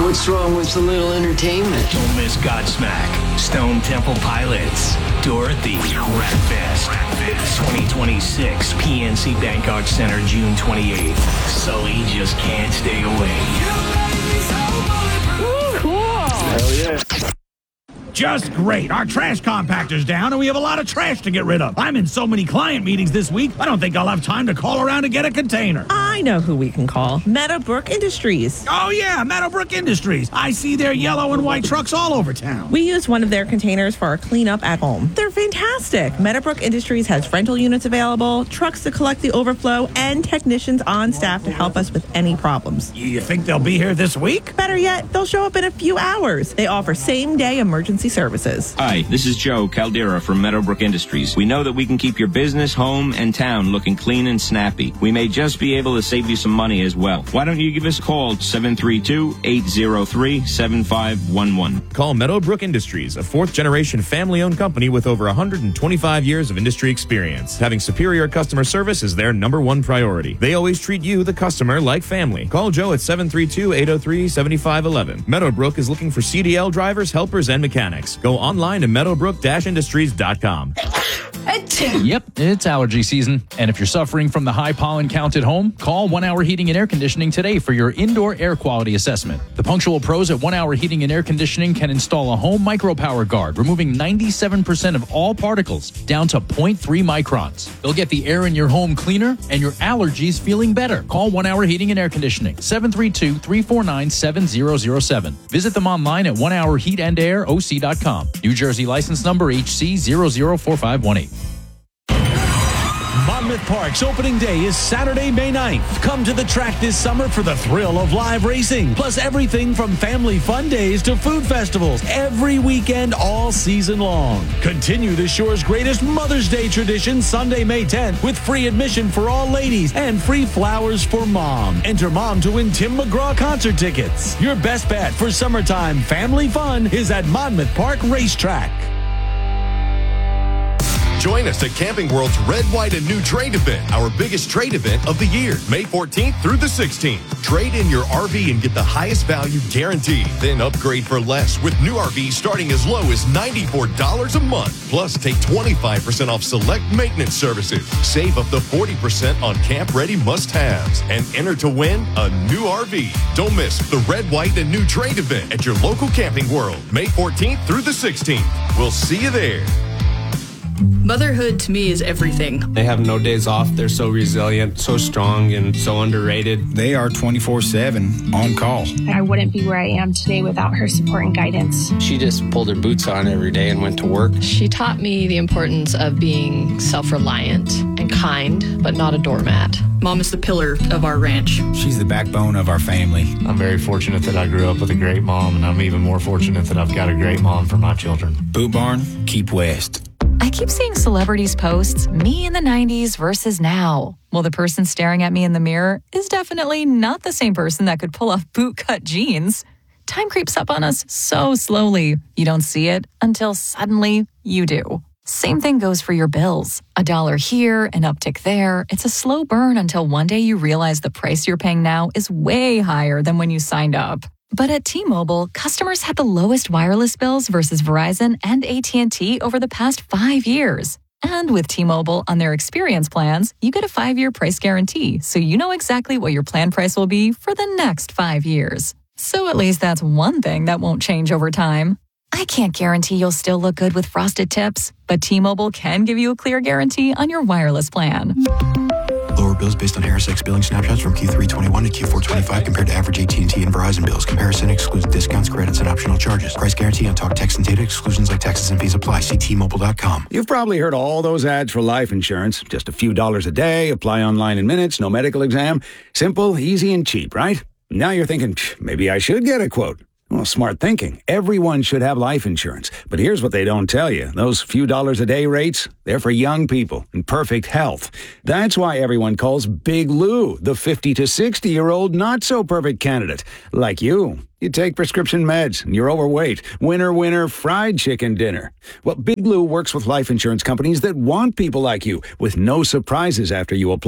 What's wrong with a little entertainment? Don't miss Godsmack, Stone Temple Pilots, Dorothy, Ratfest 2026, PNC Bank Arts Center, June 28th. Sully just can't stay away. Ooh, cool. Hell yeah. Just great. Our trash compactor's down, and we have a lot of trash to get rid of. I'm in so many client meetings this week, I don't think I'll have time to call around to get a container. I know who we can call. Meadowbrook Industries. Oh, yeah, Meadowbrook Industries. I see their yellow and white trucks all over town. We use one of their containers for our cleanup at home. They're fantastic. Meadowbrook Industries has rental units available, trucks to collect the overflow, and technicians on staff to help us with any problems. You think they'll be here this week? Better yet, they'll show up in a few hours. They offer same-day emergency services. Hi, this is Joe Caldera from Meadowbrook Industries. We know that we can keep your business, home, and town looking clean and snappy. We may just be able to save you some money as well. Why don't you give us a call, 732-803-7511. Call Meadowbrook Industries, a fourth-generation family-owned company with over 125 years of industry experience. Having superior customer service is their number one priority. They always treat you, the customer, like family. Call Joe at 732-803-7511. Meadowbrook is looking for CDL drivers, helpers, and mechanics. Go online to meadowbrook-industries.com. Yep, it's allergy season. And if you're suffering from the high pollen count at home, call 1 Hour Heating and Air Conditioning today for your indoor air quality assessment. The punctual pros at 1 Hour Heating and Air Conditioning can install a home micropower guard, removing 97% of all particles down to 0.3 microns. They'll get the air in your home cleaner and your allergies feeling better. Call 1 Hour Heating and Air Conditioning, 732-349-7007. Visit them online at onehourheatandair.oc.com. New Jersey license number HC 004518. Monmouth Park's opening day is Saturday, May 9th. Come to the track this summer for the thrill of live racing, plus everything from family fun days to food festivals every weekend all season long. Continue the shore's greatest Mother's Day tradition Sunday, May 10th with free admission for all ladies and free flowers for mom. Enter mom to win Tim McGraw concert tickets. Your best bet for summertime family fun is at Monmouth Park Racetrack. Join us at Camping World's Red, White, and New Trade event, our biggest trade event of the year, May 14th through the 16th. Trade in your RV and get the highest value guaranteed. Then upgrade for less with new RVs starting as low as $94 a month. Plus, take 25% off select maintenance services. Save up to 40% on camp-ready must-haves. And enter to win a new RV. Don't miss the Red, White, and New Trade event at your local Camping World, May 14th through the 16th. We'll see you there. Motherhood to me is everything. They have no days off. They're so resilient, so strong, and so underrated. They are 24/7 on call. I wouldn't be where I am today without her support and guidance. She just pulled her boots on every day and went to work. She taught me the importance of being self-reliant and kind, but not a doormat. Mom is the pillar of our ranch. She's the backbone of our family. I'm very fortunate that I grew up with a great mom, and I'm even more fortunate that I've got a great mom for my children. Boot Barn, keep west. I keep seeing celebrities post me in the 90s versus now. Well, the person staring at me in the mirror is definitely not the same person that could pull off bootcut jeans. Time creeps up on us so slowly. You don't see it until suddenly you do. Same thing goes for your bills. $1 here, an uptick there. It's a slow burn until one day you realize the price you're paying now is way higher than when you signed up. But at T-Mobile, customers had the lowest wireless bills versus Verizon and AT&T over the past 5 years. And with T-Mobile on their experience plans, you get a 5-year price guarantee, so you know exactly what your plan price will be for the next 5 years. So at least that's one thing that won't change over time. I can't guarantee you'll still look good with frosted tips, but T-Mobile can give you a clear guarantee on your wireless plan. Lower bills based on HarrisX billing snapshots from Q3 21 to Q4 25 compared to average AT&T and Verizon bills. Comparison excludes discounts, credits, and optional charges. Price guarantee on talk, text, and data. Exclusions like taxes and fees apply. See T-Mobile.com. You've probably heard all those ads for life insurance. Just a few dollars a day, apply online in minutes, no medical exam. Simple, easy, and cheap, right? Now you're thinking, maybe I should get a quote. Well, smart thinking. Everyone should have life insurance. But here's what they don't tell you. Those few dollars a day rates, they're for young people in perfect health. That's why everyone calls Big Lou the 50 to 60-year-old not-so-perfect candidate. Like you. You take prescription meds, and you're overweight. Winner, winner, fried chicken dinner. Well, Big Lou works with life insurance companies that want people like you, with no surprises after you apply.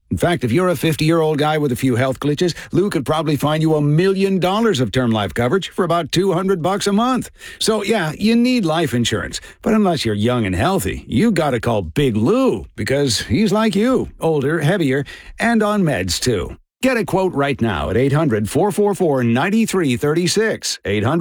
In fact, if you're a 50-year-old guy with a few health glitches, Lou could probably find you $1 million of term life coverage for about $200 a month. So yeah, you need life insurance. But unless you're young and healthy, you gotta call Big Lou, because he's like you, older, heavier, and on meds too. Get a quote right now at 800-444-9336,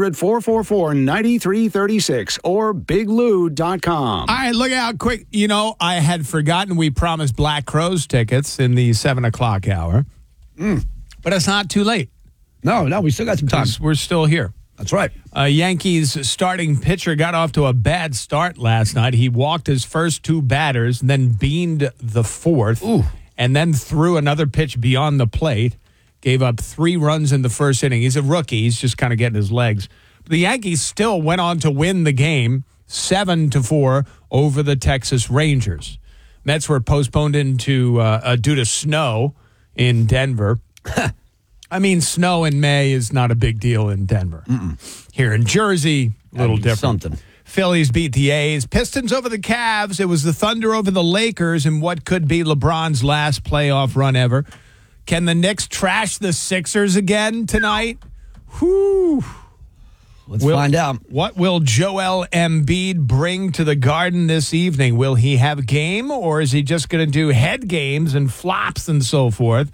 800-444-9336, or biglou.com. All right, look out quick. You know, I had forgotten we promised Black Crowes tickets in the 7 o'clock hour. But it's not too late. No, we still got some time. We're still here. That's right. Yankees starting pitcher got off to a bad start last night. He walked his first 2 batters, then beaned the 4th. And then threw another pitch beyond the plate, gave up 3 runs in the first inning. He's a rookie. He's just kind of getting his legs. But the Yankees still went on to win the game 7-4 over the Texas Rangers. Mets were postponed into due to snow in Denver. I mean, snow in May is not a big deal in Denver. Here in Jersey, a little different. Something. Phillies beat the A's. Pistons over the Cavs. It was the Thunder over the Lakers in what could be LeBron's last playoff run ever. Can the Knicks trash the Sixers again tonight? Whew. Let's find out. What will Joel Embiid bring to the Garden this evening? Will he have a game, or is he just going to do head games and flops and so forth?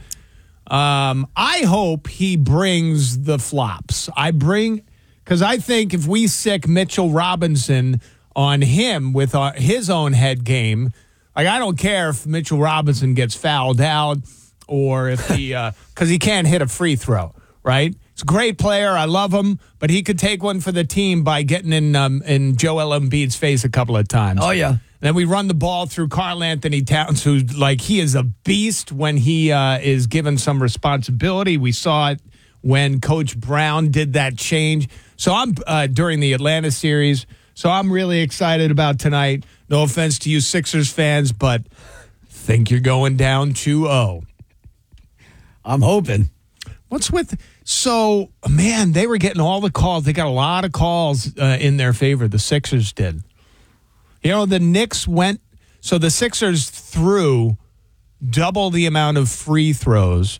I hope he brings the flops. Because I think if we sick Mitchell Robinson on him with his own head game, like I don't care if Mitchell Robinson gets fouled out or if he, because he can't hit a free throw, right? He's a great player. I love him, but he could take one for the team by getting in Joel Embiid's face a couple of times. Oh, yeah. Then we run the ball through Karl Anthony Towns, who, like, he is a beast when he is given some responsibility. We saw it when Coach Brown did that change. So I'm during the Atlanta series. So I'm really excited about tonight. No offense to you Sixers fans, but think you're going down 2-0. I'm hoping. What's with... So, man, they were getting all the calls. They got a lot of calls in their favor. The Sixers did. You know, the Knicks went... So the Sixers threw double the amount of free throws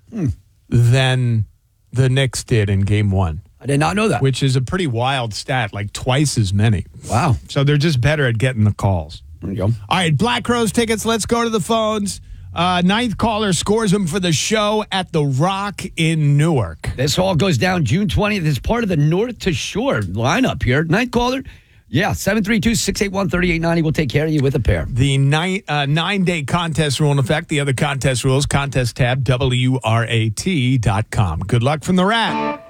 than the Knicks did in Game 1. I did not know that. Which is a pretty wild stat, like twice as many. Wow. So they're just better at getting the calls. There you go. All right, Black Crowes tickets. Let's go to the phones. Ninth caller scores them for the show at the Rock in Newark. This all goes down June 20th. It's part of the North to Shore lineup here. Ninth caller, 732-681-3890. We'll take care of you with a pair. The 9-day contest rule in effect. The other contest rules, contest tab, WRAT.com. Good luck from the Rat.